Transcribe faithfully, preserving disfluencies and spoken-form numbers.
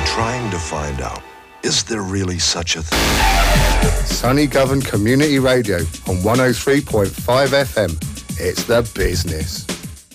trying to find out, is there really such a thing? Sunny Govan Community Radio on one oh three point five F M. It's the business.